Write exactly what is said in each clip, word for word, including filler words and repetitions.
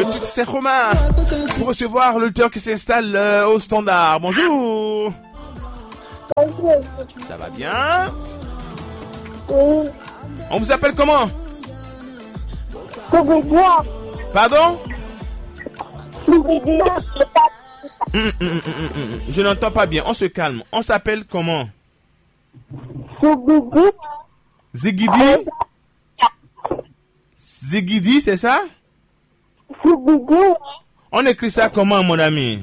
Le titre c'est Romain. Pour recevoir l'auditeur qui s'installe euh, au standard. Bonjour. Bonjour. Ça va bien? Oui. On vous appelle comment? Scooby-Doo. Pardon? Scooby-Doo. Hum, hum, hum, hum, hum. Je n'entends pas bien. On se calme. On s'appelle comment? Scooby-Doo. Zigidi? Zigidi, c'est ça? Scooby-Doo. On écrit ça comment, mon ami?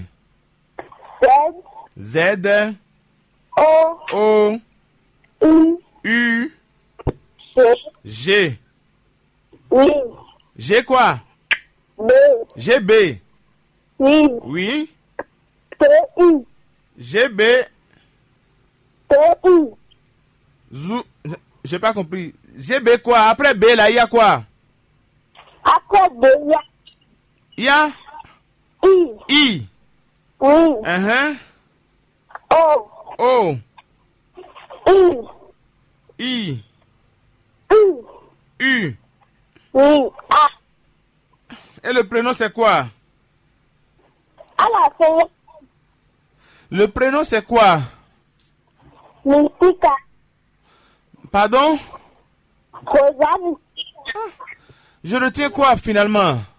Z. Z. O. O. U. U. C. G. Oui. G quoi? B. G B. Oui. Oui. T. I. G B. T. I. Zou. J'ai pas compris. G B quoi? Après B là, il y a quoi? Après B, il y a Il y a I. I. Oui. Uh-huh. O. O. I. I. U. U. Oui. A. Et le prénom c'est quoi? À la fin, Le prénom c'est quoi? Mystica. Pardon? Rosa Mystica. Je retiens quoi finalement?